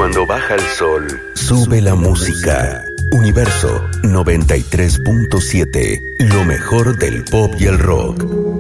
Cuando baja el sol, sube la música. Universo 93.7, lo mejor del pop y el rock.